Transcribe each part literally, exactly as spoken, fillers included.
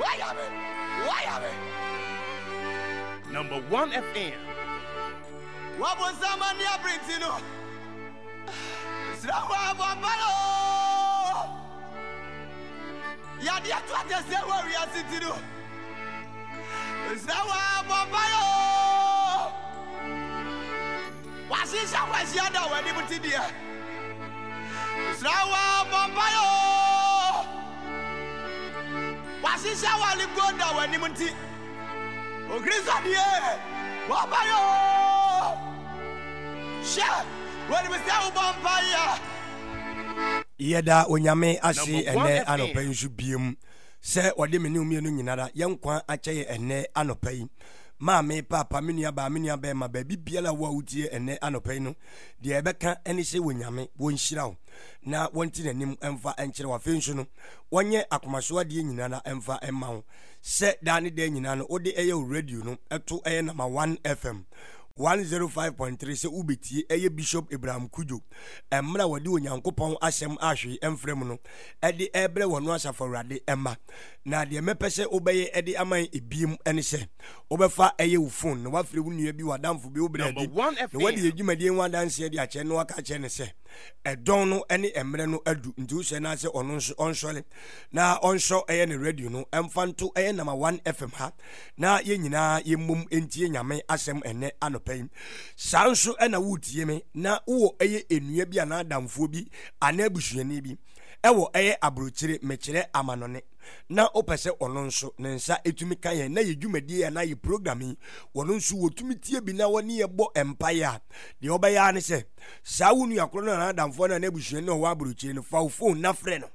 Why am I? Why am I? Number one F M. What was someone near Britain? Slawa Bambalo. Yadia to say where we are sitting. Slawa Bambalo. Was it someone Yada when you put it here? Slawa Bambalo. Was it someone you go down when you put it? Oh, Grisadia. Bambalo. Sure. When we say Vampire. Yeda onyame ahye ene anopa nsu biem se ode me ne umienu nyinara yenkwa akyeye ene anopa yi maame papa menua ba menua ba ma ba bibiala wa utie ene anopa yi no de ebeka ene se wonyame wonhyira wo na wonti nanim emfa enkyere wa fensu no wonye akomaso ade nyinara emfa emma wo se da ne de nyinara no ode eye radio no eto eye number one F M one oh five point three se ubeti eye Bishop Abraham Kujo emra wadi onyankopon asem ahwe emfrem no ede ebre wono asafawrade emma na de mepese obeye ede aman ebiem ene se obefa eye wo phone no wafre wo nua bi wadamfo bi obrade no wadi edwumade en wadanse de ache no waka ache ne se edon no ene emre no adu nti wo se na se ono nso onsole na onso eye ne radio no emfanto eye number one F M ha na ye nyina ye mum entie nyame asem ene ano pay sanso ena wutie me na wo eye enua bi ana adamfo bi ana abusuani bi ewo eye abrochire mekire amanone na opese ono nso ne nsa etumi kan ye na ye dwumadi ya na ye programming wono nso wotumi tie bi na woni ye bo empire de obaya ne se sa wunu yakro na adamfo na abusuani no wa abrochire no fa phone na frɛ no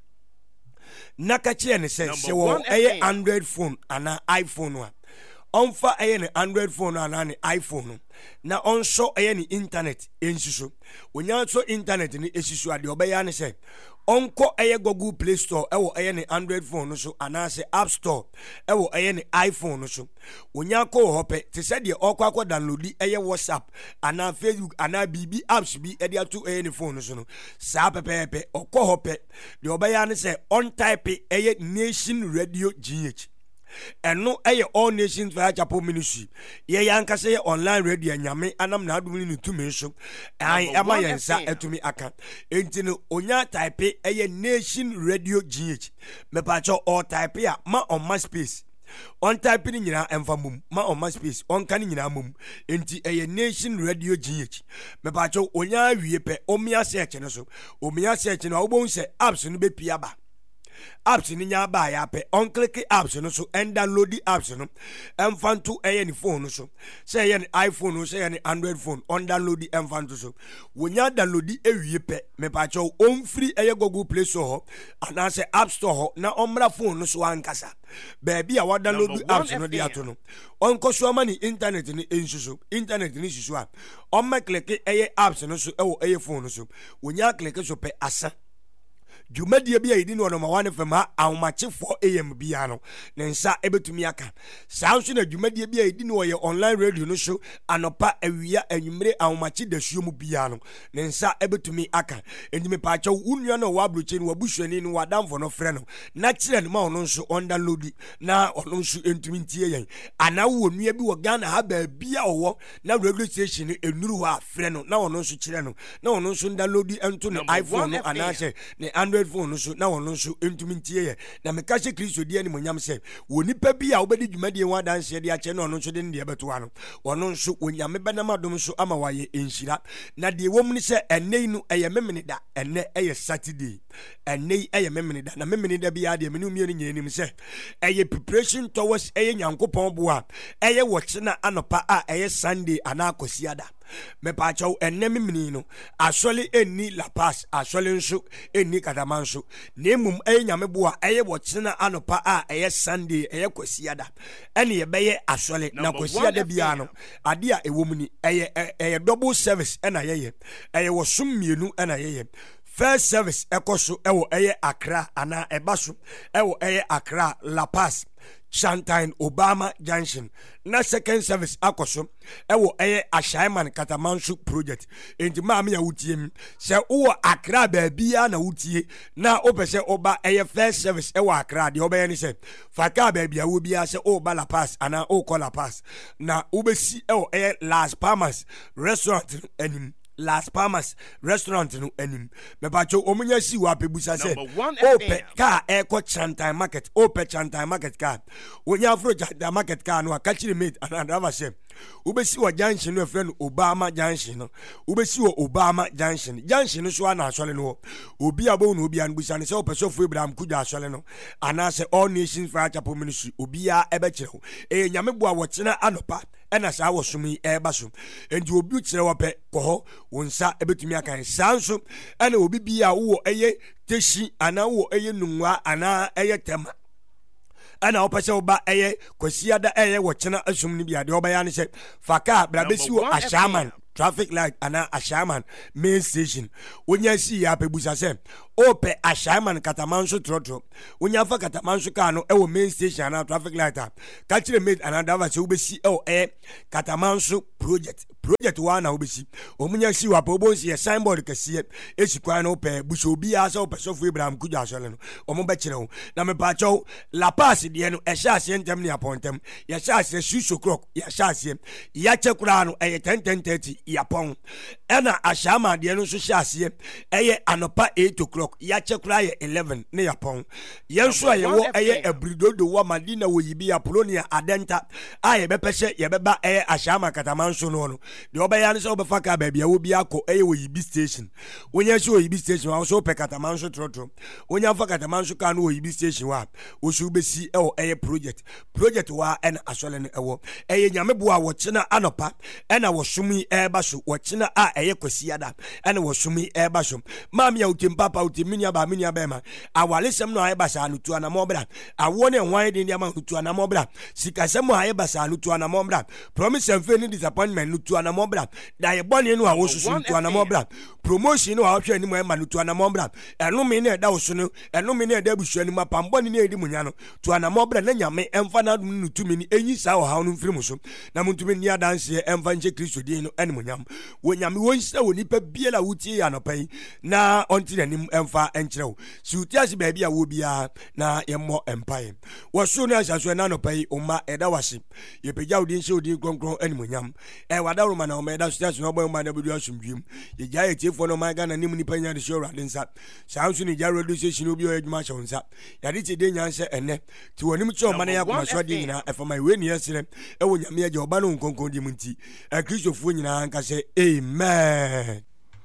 na ka kire ne se se wo eye Android phone ana iPhone wa onfa eye ne Android phone ana ne iPhone na onso eye ne internet ensuso onya so internet ni esiso ade obaya ne se onko eye Google Play Store ewo eye ne Android phone so ana se App Store ewo eye ne iPhone so onya ko hope te se de okwa akwa download eye WhatsApp ana Facebook ana B B apps bi e de ato eye ne phone so no sa pepepe okwa hope de obaya ne se on type eye Nation Radio G H eno eye All Nations Fire Chapel Ministry ye yanka se online radio nyame anam na adum ni tumi so ai ama yensa etumi aka enti no onya type eye Nation Radio G H me pa cho all type ya ma on my space on type ni nyina emfa mum ma on my space on kan nyina mum enti eye Nation Radio G H me pa cho onya wie pe omia search no so omia search no obon se apps no be pia ba apps ni nya ba ya pe on click apps no so and download the apps no emfanto eye ni phone no so say eye ni iPhone no say eye ni Android phone on download the emfanto so wonya download the ewie pe me pa cho on free eye Google Play Store ana say App Store na omra phone no so ankasa baby a wa download apps no dia to no on ko so mani internet ni ensuso internet ni susu a on ma click eye apps no so ewo eye phone no so wonya click so pe asa Jumadi bi ayidi no no one F M ha awmache four A M bia no ne nsa ebetumi aka sanso na jumadi bi ayidi no ye online radio no show anopa awia anwumre awmache dasuo mu bia no ne nsa ebetumi aka endime pa acha unua no wa bloche no wabusuani no wadamfo no frɛ no na kire no ma ono nso on download na ono nso entumi ntie yen ana wo nua bi wo Ghana ha ba bia owo na radio station enuru ha frɛ no na ono nso kire no na ono nso download ento ne iPhone no anase ne Android phone so na wono so entumi ntie ye na meka hye Kristo die ni monyam se woni pa bi a obedi dwumade wa danse de ache na ono so de ne beto ano wono so onyame benama dom so ama waye enhyira na de wom ni se enei no eye memene da enne eye Saturday enei eye memene da na memene da bi ya de menu mienu nyenim se eye preparation towards eye nyankopon bo a eye wo kye na anopa a eye Sunday ana akosiada me pa chaw enemi mini no asole eni La Paz asole nso eni Katamanso nemum enyame bo a eye wo kyena anopa a eye Sunday eye kwasiada ene ye beye asole na kwasiada bia no ade a ewomuni eye eye double service ena yeye eye wo som mienu ena yeye first service ekoso ewo eye Accra ana ebaso ewo eye Accra La Paz Shantine Obama Junction na second service akoso ewo eye Ashaiman Katamansu project enti maami ya wutie se wo Accra baabia na wutie na opese oba eye first service ewo Accra de oba ye ni se faka baabia wo bia se oba La Paz ana o call La Paz na ubesi ewo eye Las Palmas restaurant enim Las Palmas restaurant no anim me pacho omunya si wa pebusa se ope ka eko Shantine market ope Shantine market ka onya afro Shantine market ka no akachiri mate another se ubesi wa junction no friend Obama Junction no ubesi wa Obama Junction junction so ana asole no obi abo no obi an busa ne se opeso fu Abraham Kuja asole no ana se All Nations Fire Chapel Ministry obi a ebe kire ho e nyame bo a wo kina anopa ena sa wo sumi eba so enti obi kire wo pe ko ho wonsa ebetumi akan sanso ena obi bia wo eye teshi ana wo eye nunwa ana eye tema ana opese oba eye kwasiada eye wo kina asum ni bia de oba ya ne se faka brabesi wo Ashaiman traffic light ana Ashaiman main station onya si ya pebusa se ope Ashaiman Katamansu trotro onya fa Katamansu ka no ewo main station ana traffic light a ka kire mate ana dava se obesi e e Katamansu project project wa na obesi omunya si wa po bonsi ye signboard kase esi kwa no pe buso bi a se ope sofu Abraham Kuja asole no omo be kire ho na me pa cho La Paz de no e sha ase ntem ne apontem ye sha ase six o'clock ye sha ase ya chekura no e ten ten thirty yapon ena Ashaiman de no so sha ase eye anopa eight o'clock ya chekura ye eleven ne yapon yenso aye wo eye abridodo wa madina wo yibi Apolonia adenta aye be pese ye beba eye Ashaiman Katamansu no no de obaya ne so be faka ba bia wo bia ko eye wo yibi station wonya so yibi station wa so pe Katamansu trotro wonya fa Katamansu ka no wo yibi station wa wo so be si e wo eye project project wa en asole no ewo eye nyame bo a wo kina anopa ena wo sumi eba so wo kina a eye kwasiada ena wo sumi eba so mam ya utim papa utim minia ba minia ba ma awale sem no aye basa no tu ana mobra awo ne hwan de ndiama tu ana mobra sikasem aye basa no tu ana mobra promise and fail disappointment no tu ana mobra da ye bone no awo susu tu ana mobra promotion no awo hwe ni mo e ma no tu ana mobra eno me ne da wo so no eno me ne da busu ani mapam bone ne edi munya no tu ana mobra na nyame emfa na dum no tumi ni enyi sa wo ha no mfiri muso na muntumi ni adanse emfa nche Kristo din no ene munyam wo nyame wo nsa wo nipa biela wutie ya no pai na onti anim emfa enkyere wo si utiase ba bia wo bia na yemmo empire wo so na asaso na no pai umma eda wase ye pegya odin se odin kronkron ene munyam e wada roma na o meda so no boy ma na bedu asumdwem ye gya ye tiefo no ma ga na nim nipa nya de so rade nsa sanso ni gya radio station obi o adwuma hye nsa ya de de nya nse ene ti wonim che o ma na ya kuma so de nyina e fa mai we ni yesere e wo nyame agya oba no nkonkon di munti e kristofo nyina nka se amen.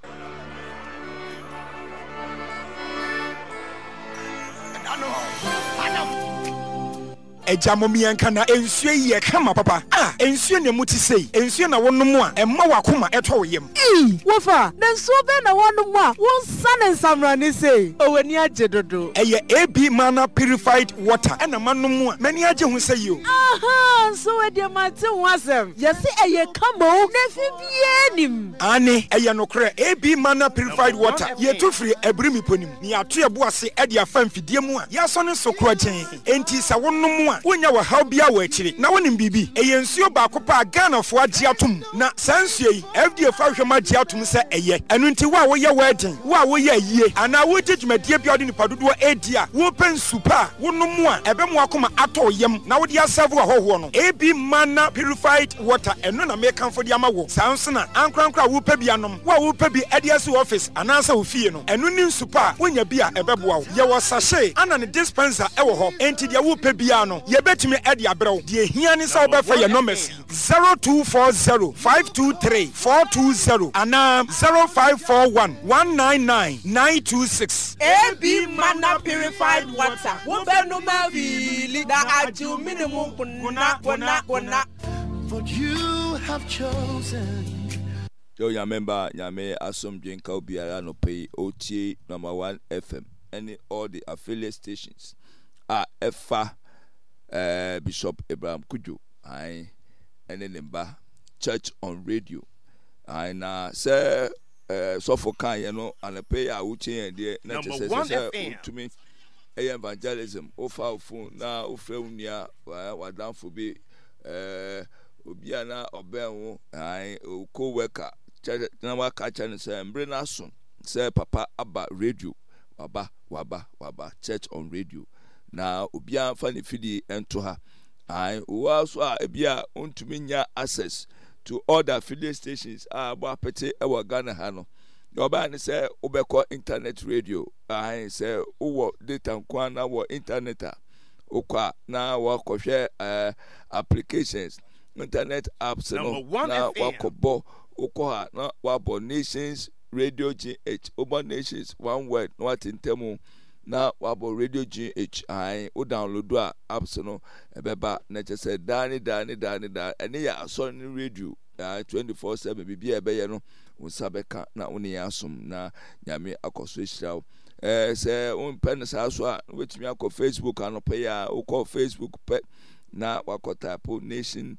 Ejamomianka na ensuo ye kama papa ah ensuo ne muti sei ensuo na wonom a emma wakoma eto yem eh wofa na ensuo be na wonom a wonsa ne nsamra ne sei owani age dodo eye A B Mana purified water ena manom a mani age hu sei yo aha so we de mate ho asem yesi eye kama o na fibie nim ani eye nokre A B Mana purified water ye to free ebrimi ponim ni ato ebo ase e de afa mfidie mu a ya so ne sokro gen enti sa wonom wonya wa how bia wa akiri na wonim bibi eye nsuo ba kopa Ghana fo age atom na sansuo yi F D A fa hwema age atom se eye enu nti wa wo ye wedding wa wo ye yie ana wo jejumedie bia odi nipa dodo edia wo pen super wonom a ebe mo akoma ato yem na wo dia serve ahoho no A B Mana purified water enu na me kanfo dia ma wo sanso na ankrankra wo pa bia nom wa wo pa bi edia si office anansa wo fie no enu ni super wonya bia ebe boa wo ye wo sachet ana ne dispenser e wo ho enti dia wo pa bia no ye betimi edi abrew de ehia ni sa obefa ye numbers zero two four zero five two three four two zero ana zero five four one one nine nine nine two six. A B Mana purified water wo be no ma vi da aju minimum kuna kuna kuna for you have chosen. Yo ya member nyame asomdwen ka obiara no pay O T A number one F M and all the affiliate stations are efa Uh, Bishop Abraham Kujo, I and then Nemba Church on Radio. I na say uh, so for can you know and pay a uchi and the number one F M to me evangelism ofa phone na ofra unia wadanfo bi eh obi ana obenwo ai co-worker na waka chane say mbre na so say papa aba radio waba waba waba church on radio na obi anfa ne fidi ento ha ai wo so a bia ontumi nya access to all the affiliate stations ah bo apete e wa Ghana ha no oba ne say obekọ internet radio ai say wo data kwa na wo internet a okwa na wo kohwe uh, applications internet apps no na wakobo okwa na wabo Nations Radio G H Oba Nations one word no atintemu na wabo Radio G H ai o download a apps no ebeba na chese dani dani dani da ene ya aso ni radio twenty-four seven bibia ebeye no unsabeka na uni asum na nyame akoso ehirawo eh se on pen sa so a wetumi akọ Facebook anope ya ukọ Facebook pe na wakota po Nation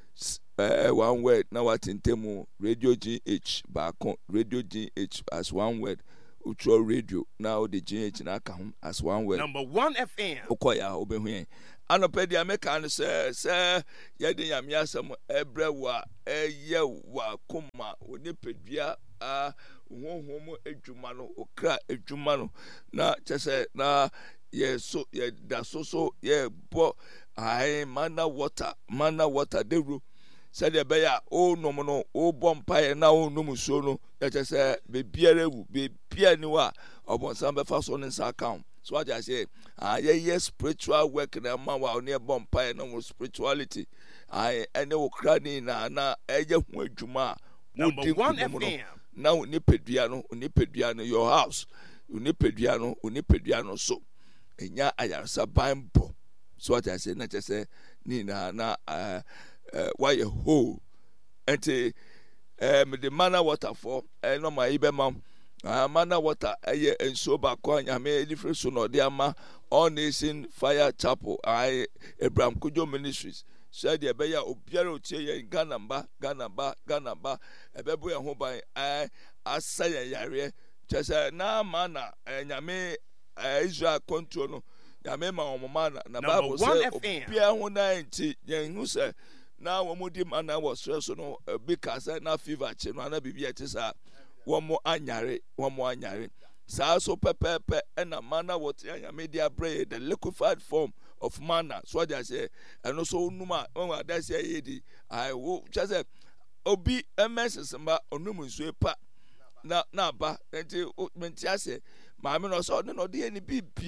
uh, one word na watintemu Radio G H baako Radio G H as one word utro radio now the G H na aka hom as one word number one F M ukọ ya obehu yen anope dia meka no se se ye de nyame asem ebrewa eye wa koma oni pedua a honhom adwuma no okra adwuma no na chese na ye so ye da so so ye bo ai mana water mana water deru said the bear o no no o bompaye na o no muso no chese be biere wu be bia ni wa obon san be fa so ne sa account so what I say ah yeah yes spiritual work na ma wa ne bompaye na spirituality ai ene wo kra ni na na eje hu adwuma number one F M na uni pedua no uni pedua no your house uni pedua no uni pedua no so enya ayarsa bambo so what I say na chese ni na na uh, uh, why a hole ente um the manna water for eh no ma ibe ma uh, manna water eye enso ba ko anyame different so no de ama All Nation Fire Chapel I Abraham Kujo Ministries said the beya obiara otie ye Ghana ba Ghana ba Ghana ba ebebo ye ho ban eh asaya yare chese na mana nyame Israel control no nyame ma omoma na Bible say obia ho na nti yen hu say na wo mudi mana wo stress no because na fever che no na bibia che sa wo mo anyare wo mo anyare sa so pepepe na mana what nyame dia bread the liquefied form of manna so they say and also numa when that say yedi I wo just obi ms mba onum nso pa na na ba enti menti ase ma me no so no de ni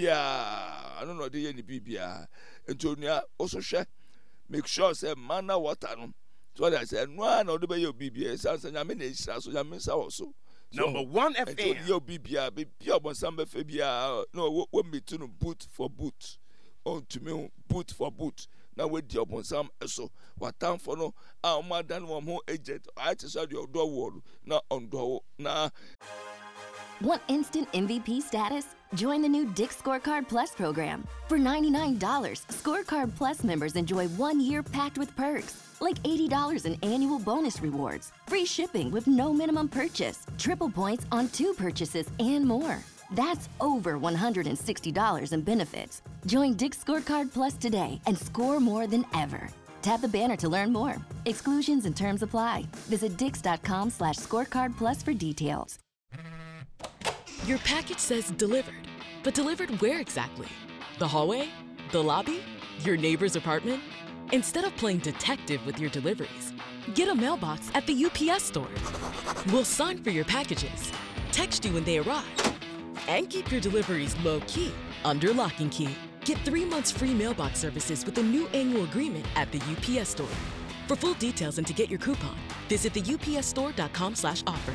bibia no no de ni bibia enti onua oso hwe make sure say manna water no so they say no na do be yo bibia sansa nyame na isra so nyame sa wo so number one F M yo bibia bibia bon samba fe bia no we meet no boot for boot on to me boot for boot na we di upon some so watan for no a ma dan wo mo agent I just said your door wall na on door na. Want instant M V P status? Join the new Dick's Scorecard Plus program. For ninety-nine dollars, Scorecard Plus members enjoy one year packed with perks, like eighty dollars in annual bonus rewards, free shipping with no minimum purchase, triple points on two purchases, and more. That's over one hundred sixty dollars in benefits. Join Dick's Scorecard Plus today and score more than ever. Tap the banner to learn more. Exclusions and terms apply. Visit dix.com slash scorecard plus for details. Your package says delivered, but delivered where exactly? The hallway? The lobby? Your neighbor's apartment? Instead of playing detective with your deliveries, get a mailbox at the U P S store. We'll sign for your packages, text you when they arrive, and keep your deliveries low-key under lock and key. Get three months free mailbox services with a new annual agreement at the U P S store. For full details and to get your coupon, visit the U P S store dot com slash offer.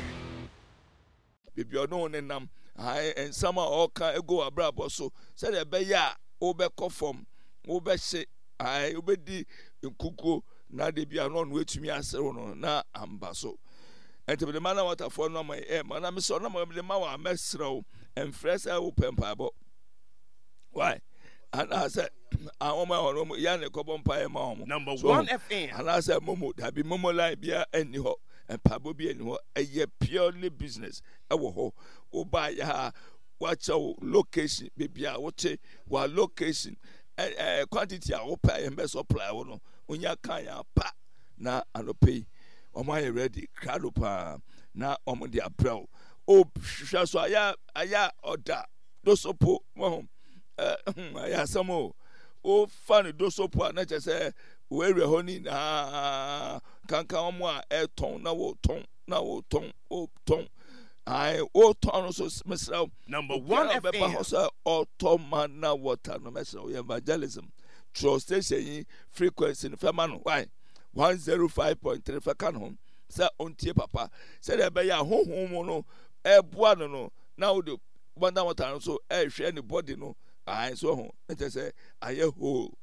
If you're known in them, I and summer all can go abroad so said a beya over conform over say I obedi in kuku na de be anon way to me as na ambaso. And to the man water for no my air, man, I'm so no more the mawa mesro and fresh open pabo. Why? And I said, I want my own yan a cobon pie mom. Number one F M. And I said, Momo, that be Momo like beer anyhow. And Pabo be anyhow, a year purely business. I will ho, oh, buy ya, watch your location baby a watch wa location eh eh quantity a wo pay and best supply wo no onya kan ya pa na anope omo are ready crowd pa na omo dia brel o hwa so aya aya order do sopo mo eh aya samo o fan do sopo na che say we re honi na kanka omo a eton na wo ton na wo ton o ton I o ton so mesra number one F M automana water no mesra evangelism trust station frequency no famano why one oh five point three fa kan hom say ontie papa say dey be ya honhom no e boa no no na wo de wonder water so e hwe anybody no I so ho it say aye ho